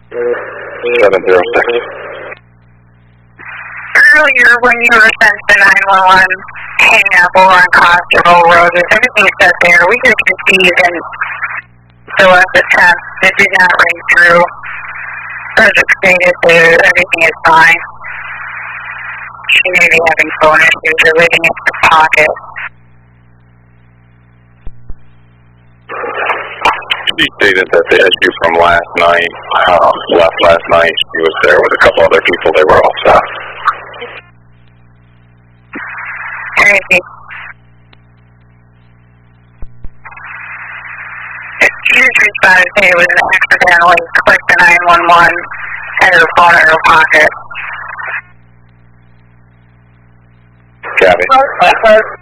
706. Earlier, when you were sent to 911, hang up over on Constable Road, if everything said there, we just received and fill out the test. It did not ring through. As it stated there, everything is fine. She may be having phone issues or leaving it in her pocket. She stated that the issue from last night, left last night. She was there with a couple other people. They were all set. Crazy. She responded to say it was accidentally clicked the 911 and her phone in her pocket. Gabby.